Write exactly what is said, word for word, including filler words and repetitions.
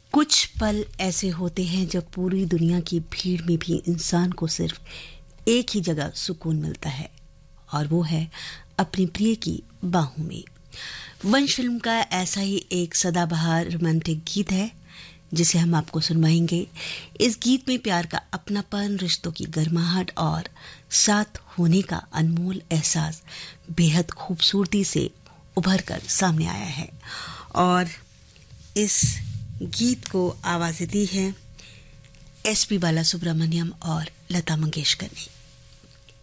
कुछ पल ऐसे होते हैं जब पूरी दुनिया की भीड़ में भी इंसान को सिर्फ एक ही जगह सुकून मिलता है, और वो है अपनी प्रिय की बाहों में। वंश फिल्म का ऐसा ही एक सदाबहार रोमांटिक गीत है जिसे हम आपको सुनवाएंगे। इस गीत में प्यार का अपनापन, रिश्तों की गर्माहट और साथ होने का अनमोल एहसास बेहद खूबसूरती से उभर कर सामने आया है, और इस गीत को आवाज़ें दी है एस पी बालासुब्रमण्यम और लता मंगेशकर ने।